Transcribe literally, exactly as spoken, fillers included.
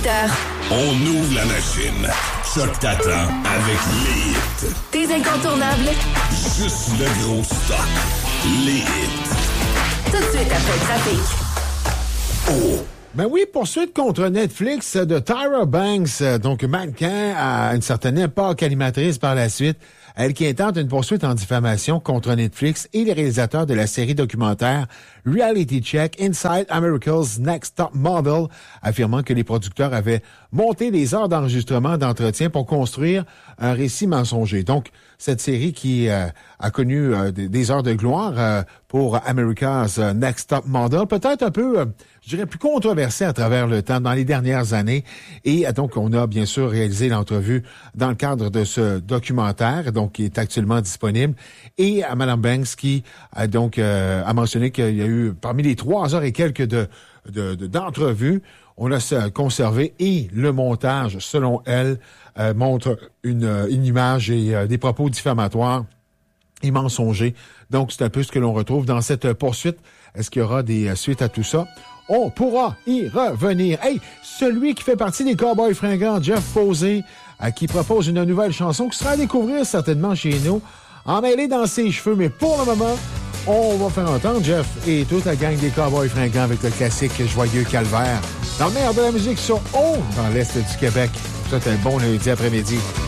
dix-huit heures. On ouvre la machine. Choc t'attend avec les hits. Tes incontournables. Juste le gros stock. Les hits. Tout de suite après le trafic. Oh! Ben oui, poursuite contre Netflix de Tyra Banks, donc mannequin à une certaine époque, animatrice par la suite. Elle qui intente une poursuite en diffamation contre Netflix et les réalisateurs de la série documentaire Reality Check Inside America's Next Top Model, affirmant que les producteurs avaient monté les heures d'enregistrement d'entretien pour construire un récit mensonger. Donc, cette série qui euh, a connu euh, des, des heures de gloire euh, pour America's Next Top Model, peut-être un peu, euh, je dirais, plus controversée à travers le temps dans les dernières années. Et euh, donc, on a bien sûr réalisé l'entrevue dans le cadre de ce documentaire, donc qui est actuellement disponible. Et à Mme Banks qui a donc euh, a mentionné qu'il y a eu, parmi les trois heures et quelques de, de, de d'entrevues, on a conservé et le montage, selon elle, euh, montre une, une image et euh, des propos diffamatoires et mensongers. Donc, c'est un peu ce que l'on retrouve dans cette poursuite. Est-ce qu'il y aura des euh, suites à tout ça? On pourra y revenir. Hey, celui qui fait partie des Cowboys fringants, Jeff Posey, euh, qui propose une nouvelle chanson qui sera à découvrir certainement chez nous, emmêlée dans ses cheveux. Mais pour le moment, on va faire entendre Jeff et toute la gang des Cowboys fringants avec le classique Joyeux Calvaire. Dans le meilleur de la musique sur O, dans l'Est du Québec. C'est un bon lundi après-midi.